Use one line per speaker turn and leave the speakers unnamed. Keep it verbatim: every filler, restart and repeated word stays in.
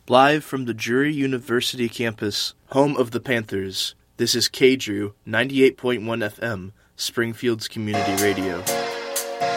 Live from the Drury University campus, home of the Panthers, this is K-Drew, ninety-eight point one F M, Springfield's community radio.